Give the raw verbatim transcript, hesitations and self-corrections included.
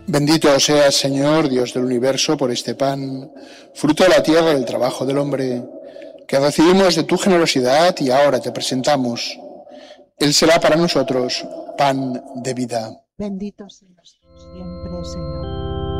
Bendito seas, Señor, Dios del universo, por este pan, fruto de la tierra y del trabajo del hombre, que recibimos de tu generosidad y ahora te presentamos. Él será para nosotros pan de vida. Bendito seas siempre, Señor.